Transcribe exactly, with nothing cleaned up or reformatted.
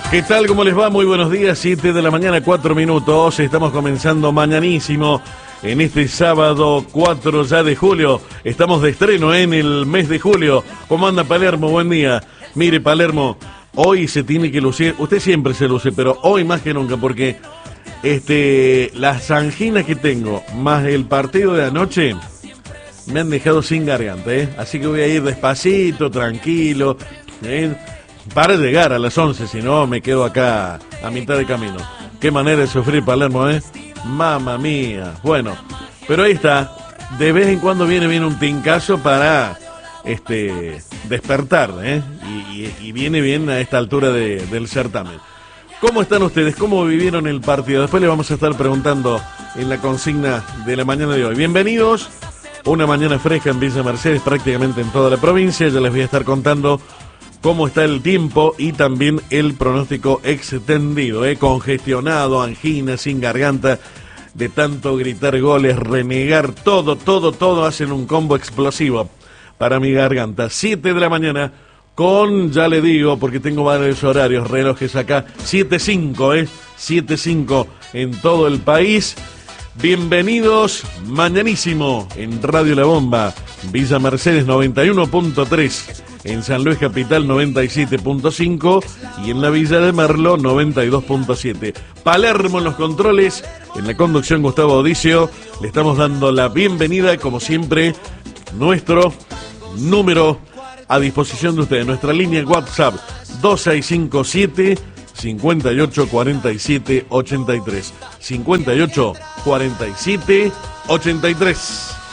¿Qué tal? ¿Cómo les va? Muy buenos días, siete de la mañana, cuatro minutos. Estamos comenzando mañanísimo en este sábado cuatro ya de julio. Estamos de estreno en el mes de julio. ¿Cómo anda Palermo? Buen día. Mire, Palermo, hoy se tiene que lucir. Usted siempre se luce, pero hoy más que nunca, porque este las anginas que tengo, más el partido de anoche, me han dejado sin garganta, ¿eh? Así que voy a ir despacito, tranquilo, ¿eh? Para llegar a las once, si no me quedo acá a mitad de camino. Qué manera de sufrir Palermo, ¿eh? Mamma mía. Bueno, pero ahí está. De vez en cuando viene bien un tincazo para este despertar, ¿eh? Y, y, y viene bien a esta altura de, del certamen. ¿Cómo están ustedes? ¿Cómo vivieron el partido? Después le vamos a estar preguntando en la consigna de la mañana de hoy. Bienvenidos. Una mañana fresca en Villa Mercedes, prácticamente en toda la provincia. Ya les voy a estar contando cómo está el tiempo y también el pronóstico extendido, ¿eh? Congestionado, angina, sin garganta, de tanto gritar goles, renegar, todo, todo, todo hacen un combo explosivo para mi garganta. Siete de la mañana con, ya le digo, porque tengo varios horarios, relojes acá, siete cinco, ¿eh? siete cinco en todo el país. Bienvenidos, mañanísimo en Radio La Bomba, Villa Mercedes noventa y uno punto tres, en San Luis Capital noventa y siete punto cinco y en la Villa de Merlo noventa y dos punto siete. Palermo en los controles, en la conducción Gustavo Odicio. Le estamos dando la bienvenida, como siempre, nuestro número a disposición de ustedes, nuestra línea WhatsApp dos seis cinco siete, cincuenta y ocho cuarenta y siete ochenta y tres, cincuenta y ocho cuarenta y siete ochenta y tres.